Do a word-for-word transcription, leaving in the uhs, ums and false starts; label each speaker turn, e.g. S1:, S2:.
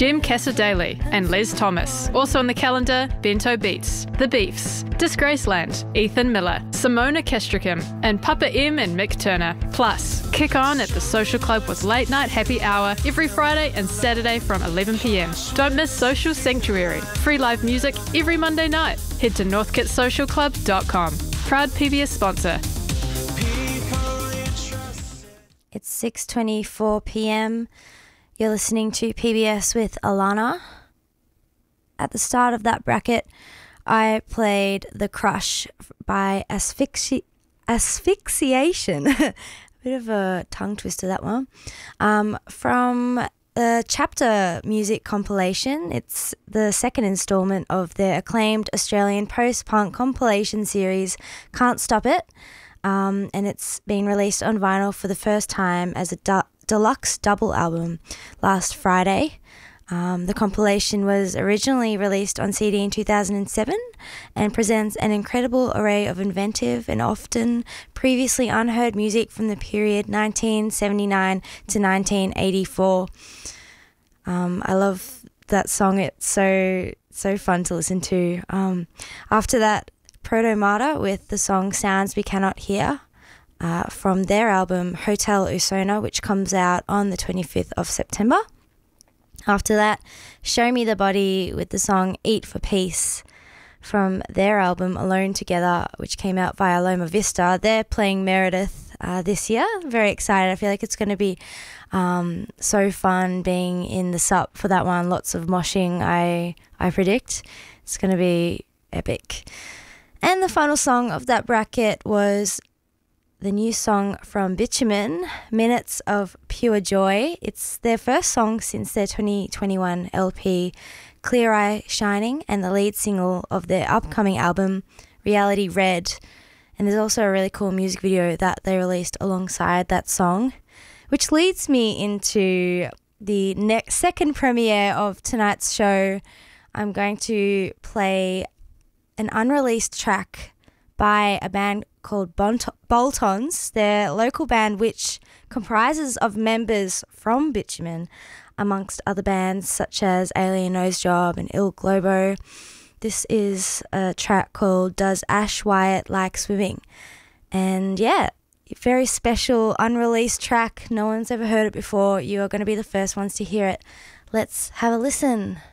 S1: Jim Cassaday and Les Thomas. Also on the calendar, Bento Beats, The Beefs, Disgraceland, Ethan Miller, Simona Kestricum, and Papa M and Mick Turner. Plus, kick on at the Social Club with late night happy hour every Friday and Saturday from eleven p m. Don't miss Social Sanctuary. Free live music every Monday night. Head to north kit social club dot com. Proud P B S sponsor.
S2: It's six twenty-four p m. You're listening to P B S with Alana. At the start of that bracket, I played The Crush by Asphyxi- Asphyxiation. A bit of a tongue twister, that one. Um, from the Chapter music compilation. It's the second instalment of their acclaimed Australian post-punk compilation series, Can't Stop It. Um, and it's been released on vinyl for the first time as a du- deluxe double album last Friday. Um, the compilation was originally released on C D in two thousand seven and presents an incredible array of inventive and often previously unheard music from the period nineteen seventy-nine to nineteen eighty-four. Um, I love that song. It's so, so fun to listen to. Um, after that, Protomata with the song Sounds We Cannot Hear uh, from their album Hotel Usona, which comes out on the twenty-fifth of September. After that, Show Me the Body with the song Eat for Peace from their album Alone Together, which came out via Loma Vista. They're playing Meredith uh, this year. I'm very excited. I feel like it's going to be um, so fun being in the S U P for that one. Lots of moshing, I, I predict. It's going to be epic. And the final song of that bracket was the new song from Bitumen, Minutes of Pure Joy. It's their first song since their twenty twenty-one L P, Clear Eye Shining, and the lead single of their upcoming album, Reality Red. And there's also a really cool music video that they released alongside that song, which leads me into the next second premiere of tonight's show. I'm going to play an unreleased track by a band called Bont- Boltons. They're a local band which comprises of members from Bitumen, amongst other bands such as Alien Nosejob and Il Globo. This is a track called Does Ash Wyatt Like Swimming? And yeah, very special unreleased track. No one's ever heard it before. You are going to be the first ones to hear it. Let's have a listen.